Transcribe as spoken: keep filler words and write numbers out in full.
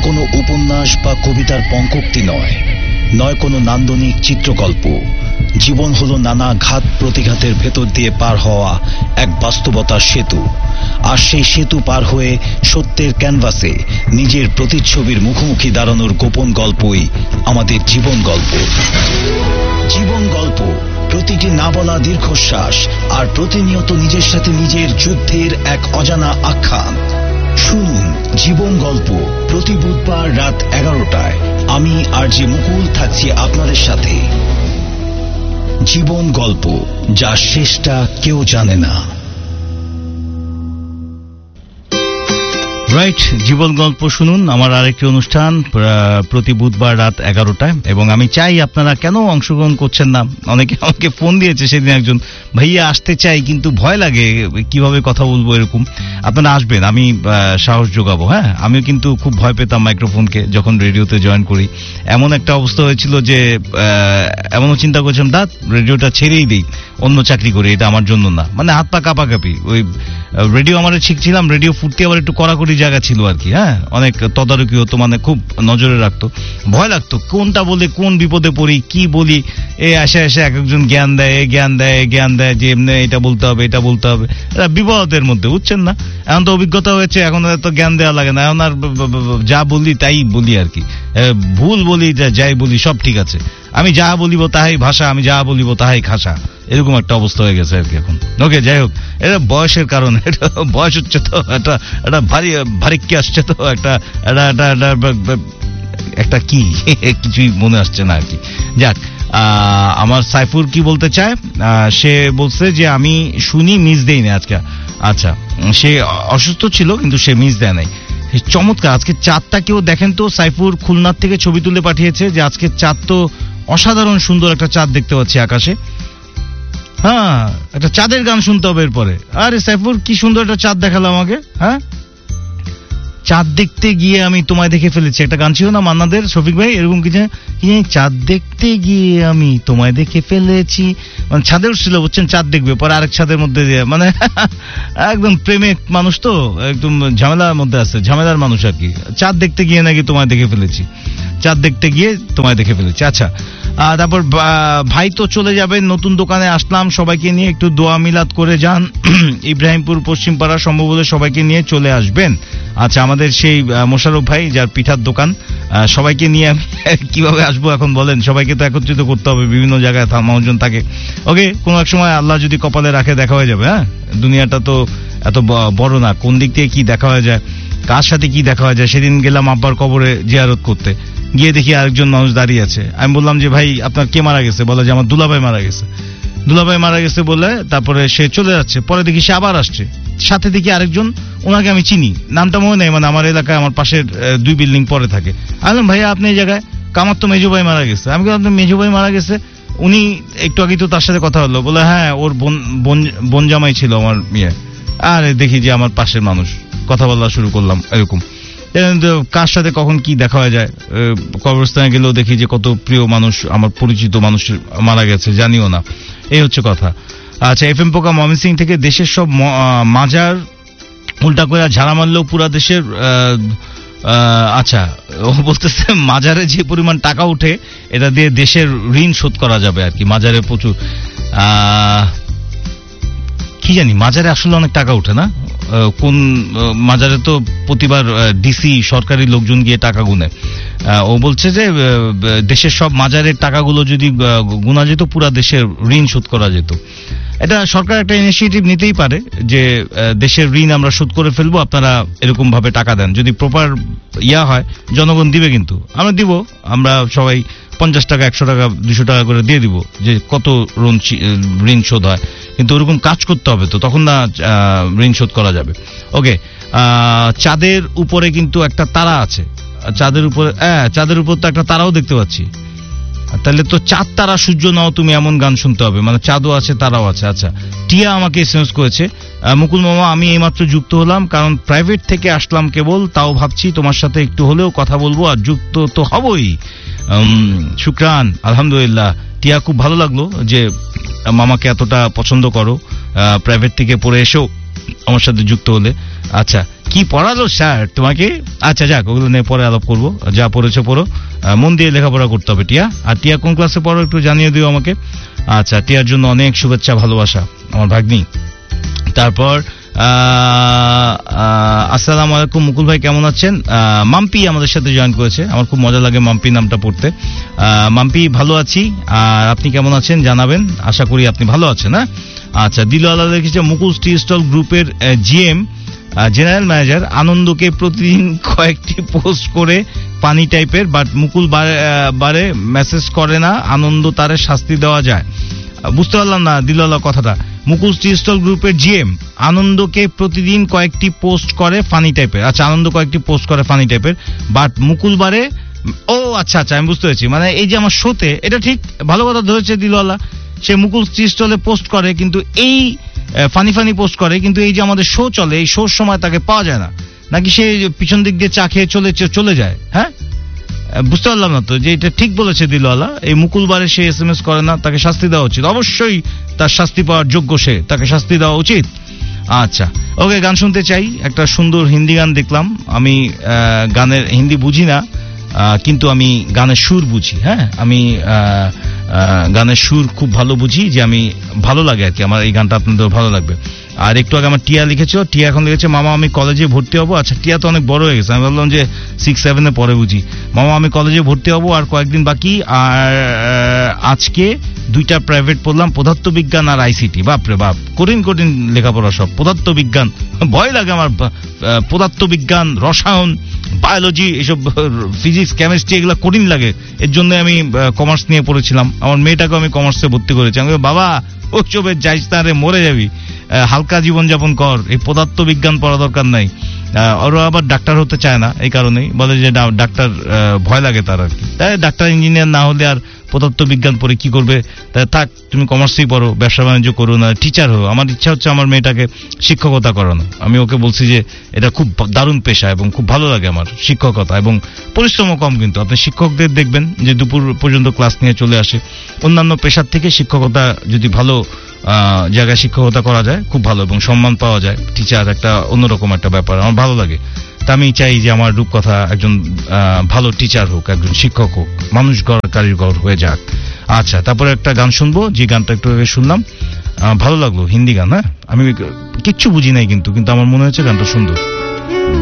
কোনো উপন্যাস বা কবিতার পঙ্কোক্তি নয়, নয় কোনো নান্দনিক চিত্রকল্প। জীবন হলো নানা ঘাত প্রতিঘাতের ভেতর দিয়ে পার হওয়া এক বাস্তবতার সেতু, আর সেই সেতু পার হয়ে সত্যের ক্যানভাসে নিজের প্রতিচ্ছবির মুখোমুখি দাঁড়ানোর গোপন গল্পই আমাদের জীবন গল্প। জীবন গল্প, প্রতিটি না বলা দীর্ঘশ্বাস আর প্রতিনিয়ত নিজের সাথে নিজের যুদ্ধের এক অজানা আখ্যান। শুনুন জীবন গল্প প্রতি বুধবার রাত এগারোটায়। আমি আর যে মুকুল থাকছি আপনাদের সাথে। জীবন গল্প, যার শেষটা কেউ জানে না। রাইট, জীবন গল্প শুনুন আমার আরেকটি অনুষ্ঠান প্রতি বুধবার রাত এগারোটায়। এবং আমি চাই আপনারা কেন অংশগ্রহণ করছেন না। অনেকে আমাকে ফোন দিয়েছে সেদিন একজন, ভাইয়া আসতে চাই কিন্তু ভয় লাগে, কিভাবে কথা বলবো এরকম। আপনারা আসবেন, আমি সাহস যোগাবো। হ্যাঁ, আমিও কিন্তু খুব ভয় পেতাম মাইক্রোফোনকে যখন রেডিওতে জয়েন করি। এমন একটা অবস্থা হয়েছিল যে এমনও চিন্তা করছিলাম দাঁত রেডিওটা ছেড়েই দিই, অন্য চাকরি করি, এটা আমার জন্য না। মানে হাত পা কাঁপাকাঁপি। ওই রেডিও আমার শিখছিলাম, রেডিও ফুটতে আবার একটু কড়াকড়ি জায়গা ছিল আর কি। হ্যাঁ, অনেক তদারকি হতো, মানে খুব নজরে রাখতো। ভয় লাগতো কোনটা বলে কোন বিপদে পড়ি, কি বলি। এ আসে আসে এক একজন জ্ঞান দেয়, এ জ্ঞান দেয়, এ জ্ঞান দেয় যে এমনি এটা বলতে হবে, এটা বলতে হবে। এটা বিপদের মধ্যে, বুঝছেন না। এখন তো অভিজ্ঞতা হয়েছে, এখন তো জ্ঞান দেওয়া লাগে না। এখন আর যা বলি তাই বলি আর কি। ভুল বলি, যাই বলি সব ঠিক আছে। আমি যা বলিব তাহাই ভাষা, আমি যা বলিব তাহাই খাসা, এরকম একটা অবস্থা হয়ে গেছে আর কি এখন। ওকে, যাই হোক, এটা বয়সের কারণে, এটা বয়স হচ্ছে তো, একটা একটা ভারী ভারিক্কি আসছে তো, একটা একটা একটা কি কিছুই মনে আসছে না আর কি। যাক, আমার সাইফুর কি বলতে চায়, সে বলছে যে আমি শুনি, মিস দেই না আজকে। আচ্ছা, সে অসুস্থ ছিল কিন্তু সে মিস দেয় নাই। চমৎকার, আজকে চাঁদটা কেউ দেখেন তো। সাইফুর খুলনার থেকে ছবি তুলে পাঠিয়েছে যে আজকে চাঁদ তো অসাধারণ সুন্দর একটা চাঁদ দেখতে পাচ্ছি আকাশে। হ্যাঁ, একটা চাঁদের গান শুনতে হবে এরপরে। আরে সাইফুর, কি সুন্দর একটা চাঁদ দেখালো আমাকে। হ্যাঁ, চাঁদ দেখতে গিয়ে আমি তোমায় দেখে ফেলেছি, একটা গান ছিল না মান্নাদের, শফিক ভাই, এরকম কিছু। চাঁদ দেখতে গিয়ে আমি তোমায় দেখে ফেলেছি, মানে ছাদে উঠছিল, বুঝছেন, চাঁদ দেখবে, পরে আরেক ছাদের মধ্যে দিয়ে, মানে একদম প্রেমিক মানুষ তো, একদম ঝামেলার মধ্যে আছে, ঝামেলার মানুষ আর কি। চাঁদ দেখতে গিয়ে নাকি তোমায় দেখে ফেলেছি, চাঁদ দেখতে গিয়ে তোমায় দেখে ফেলেছি। আচ্ছা, তারপর ভাই তো চলে যাবেন, নতুন দোকানে আসলাম, সবাইকে নিয়ে একটু দোয়া মিলাদ করে যান। ইব্রাহিমপুর পশ্চিমপাড়া সম্ভব হলে সবাইকে নিয়ে চলে আসবেন। আচ্ছা, আমাদের সেই মোশাররফ ভাই যার পিঠার দোকান, সবাইকে নিয়ে আমি কিভাবে আসবো এখন বলেন। সবাইকে তো একত্রিত করতে হবে, বিভিন্ন জায়গায় মানুষজন থাকে। ওকে, কোনো এক সময় আল্লাহ যদি কপালে রাখে দেখা হয়ে যাবে। হ্যাঁ, দুনিয়াটা তো এত বড় না, কোন দিক থেকে কি দেখা হয়ে যায়, কার সাথে কি দেখা হয়ে যায়। সেদিন গেলাম আব্বার কবরে জিয়ারত করতে, গিয়ে দেখি আরেকজন মানুষ দাঁড়িয়ে আছে। আমি বললাম যে ভাই আপনার কে মারা গেছে? বলে যে আমার দুলাভাই মারা গেছে। দুলাভাই মারা গেছে বলে তারপরে সে চলে যাচ্ছে। পরে দেখি সে আবার আসছে, সাথে দেখি আরেকজন, ওনাকে আমি চিনি, নামটা মনে নেই, মানে আমার এলাকায় আমার পাশের দুই বিল্ডিং পরে থাকে। আমি বললাম ভাইয়া আপনি এই জায়গায়? আমার তো মেজো ভাই মারা গেছে। আমি বললাম মেজো ভাই মারা গেছে? উনি একটু আগে তো তার সাথে কথা হলো, বলে হ্যাঁ ওর বোন বোন জামাই ছিল আমার মেয়ে। আর দেখি যে আমার পাশের মানুষ, কথা বলা শুরু করলাম এরকম। কার সাথে কখন কি দেখা হয়ে যায়। কবরস্থানে গেলেও দেখি যে কত প্রিয় মানুষ, আমার পরিচিত মানুষ মারা গেছে, জানিও না। এই হচ্ছে কথা। আচ্ছা, এফ এম পোকা ময়মনসিং থেকে, দেশের সব মাজার উল্টা করে ঝাড়া মারলেও পুরা দেশের, আচ্ছা ও বলতেছে মাজারে যে পরিমাণ টাকা উঠে এটা দিয়ে দেশের ঋণ শোধ করা যাবে আর কি। মাজারে প্রচুর, কি জানি মাজারে আসলে অনেক টাকা উঠে না, কোন মাজারে তো প্রতিবার ডিসি সরকারি লোকজন গিয়ে টাকা গুনে। ও বলছে যে দেশের সব মাজারের টাকাগুলো যদি গুনা যেত, পুরা দেশের ঋণ শোধ করা যেত। এটা সরকার একটা ইনিশিয়েটিভ নিতেই পারে যে দেশের ঋণ আমরা শোধ করে ফেলবো, আপনারা এরকম ভাবে টাকা দেন। যদি প্রপার ইয়া হয়, জনগণ দিবে, কিন্তু আমরা দিব, আমরা সবাই পঞ্চাশ টাকা একশো টাকা দুশো টাকা করে দিয়ে দিব, যে কত ঋণ শোধ হয়। কিন্তু ওরকম কাজ করতে হবে, তো তখন না ঋণ শোধ করা যাবে। ওকে, চাঁদের উপরে কিন্তু একটা তারা আছে, চাঁদের উপরে, হ্যাঁ চাঁদের উপর তো একটা তারাও দেখতে পাচ্ছি। তাহলে তো চাঁদ তারা সূর্য নাও তুমি, এমন গান শুনতে হবে, মানে চাঁদও আছে তারাও আছে। আচ্ছা, টিয়া আমাকে এসএমএস করেছে, মুকুল মামা আমি এইমাত্র যুক্ত হলাম, কারণ প্রাইভেট থেকে আসলাম কেবল, তাও ভাবছি তোমার সাথে একটু হলেও কথা বলবো, আর যুক্ত তো হবই। শুকরান, আলহামদুলিল্লাহ। টিয়া, খুব ভালো লাগলো যে মামাকে এতটা পছন্দ করো, প্রাইভেট থেকে পড়ে এসেও আমার সাথে যুক্ত হলে। আচ্ছা, কি পড়ালো স্যার তোমাকে? আচ্ছা যাক, ওগুলো নিয়ে পরে আলাপ করবো। যা পড়েছো পড়ো, মন দিয়ে লেখাপড়া করতে হবে। টিয়া, আর টিয়া কোন ক্লাসে পড়ো একটু জানিয়ে দিও আমাকে। আচ্ছা, টিয়ার জন্য অনেক শুভেচ্ছা ভালোবাসা আমার ভাগ্নি। তারপর আসসালামু আলাইকুম মুকুল ভাই, কেমন আছেন? মাম্পি আমাদের সাথে জয়েন করেছে, আমার খুব মজা লাগে মাম্পি নামটা পড়তে। মাম্পি, ভালো আছি, আর আপনি কেমন আছেন জানাবেন, আশা করি আপনি ভালো আছেন। হ্যাঁ, আচ্ছা, দিলওয়ালা লিখেছে মুকুল টি স্টল গ্রুপের জিএম জেনারেল ম্যানেজার আনন্দকে প্রতিদিন কয়েকটি পোস্ট করে পানি টাইপের, বাট মুকুল বারে মেসেজ করে না, আনন্দ তারে শাস্তি দেওয়া যায়। বুঝতে পারলাম না দিলওয়ালা কথাটা। মুকুল টি স্টল গ্রুপের জিএম আনন্দকে প্রতিদিন কয়েকটি পোস্ট করে ফানি টাইপের। আচ্ছা, আনন্দ কয়েকটি পোস্ট করে ফানি টাইপের, বাট মুকুল বারে, ও আচ্ছা আচ্ছা আমি বুঝতে পেরেছি, মানে এই যে আমার শোতে, এটা ঠিক ভালো কথা ধরেছে দিলওয়ালা, সে মুকুল টি স্টলে পোস্ট করে কিন্তু এই ফানি ফানি পোস্ট করে, কিন্তু এই যে আমাদের শো চলে, এই শোর সময় তাকে পাওয়া যায় না, নাকি সে পিছন দিক দিয়ে চা খেয়ে চলে চলে যায়? হ্যাঁ, বুঝতে পারলাম না তো যে এটা ঠিক বলেছে দিলওয়ালা। এই মুকুলবারে সে এস এম এস করে না, তাকে শাস্তি দেওয়া উচিত, অবশ্যই তার শাস্তি পাওয়ার যোগ্য সে, তাকে শাস্তি দেওয়া উচিত। আচ্ছা, ওকে, গান শুনতে চাই, একটা সুন্দর হিন্দি গান দেখলাম আমি। গানের হিন্দি বুঝি না, কিন্তু আমি গানের সুর বুঝি। হ্যাঁ, আমি গানের সুর খুব ভালো বুঝি, যে আমি ভালো লাগে আর কি, আমার এই গানটা আপনাদের ভালো লাগবে। আর একটু আগে আমার টিয়া লিখেছিল, টিয়া এখন লিখেছে মামা আমি কলেজে ভর্তি হবো। আচ্ছা, টিয়া তো অনেক বড় হয়ে গেছে, আমি ভাবলাম যে সিক্স সেভেনে পরে বুঝি। মামা আমি কলেজে ভর্তি হবো, আর কয়েকদিন বাকি, আর আজকে দুইটা প্রাইভেট পড়লাম, পদার্থবিজ্ঞান আর আইসিটি। বাপরে বাপ, কঠিন কঠিন লেখাপড়া সব। পদার্থবিজ্ঞান, ভয় লাগে আমার, পদার্থবিজ্ঞান, রসায়ন, বায়োলজি, এসব ফিজিক্স, কেমিস্ট্রি, এগুলো কঠিন লাগে। এর জন্য আমি কমার্স নিয়ে পড়েছিলাম। আমার মেয়েটাকে আমি কমার্সে ভর্তি করেছি। আমি বাবা ওসবে যাইস না রে, মরে যাবি, হালকা জীবনযাপন কর, এই পদার্থ বিজ্ঞান পড়া দরকার নাই। ওরা আবার ডাক্তার হতে চায় না, এই কারণেই বলে যে ডাক্তার ভয় লাগে তার আর কি। তাই ডাক্তার ইঞ্জিনিয়ার না হলে আর পদার্থ বিজ্ঞান পড়ে কি করবে, তাই থাক, তুমি কমার্সেই পড়ো, ব্যবসা বাণিজ্য করো না, টিচার হো। আমার ইচ্ছা হচ্ছে আমার মেয়েটাকে শিক্ষকতা করানো। আমি ওকে বলছি যে এটা খুব দারুণ পেশা এবং খুব ভালো লাগে আমার শিক্ষকতা, এবং পরিশ্রমও কম। কিন্তু আপনি শিক্ষকদের দেখবেন যে দুপুর পর্যন্ত ক্লাস নিয়ে চলে আসে। অন্যান্য পেশার থেকে শিক্ষকতা যদি ভালো জায়গায় শিক্ষকতা করা যায় খুব ভালো, এবং সম্মান পাওয়া যায়। টিচার একটা অন্যরকম একটা ব্যাপার, আমার ভালো লাগে। তা আমি চাই যে আমার রূপকথা একজন ভালো টিচার হোক, একজন শিক্ষক হোক, মানুষ গড় কারিগর হয়ে যাক। আচ্ছা, তারপরে একটা গান শুনবো, যে গানটা একটু আগে শুনলাম, ভালো লাগলো, হিন্দি গান। হ্যাঁ, আমি কিচ্ছু বুঝি নাই কিন্তু কিন্তু আমার মনে হচ্ছে গানটা সুন্দর।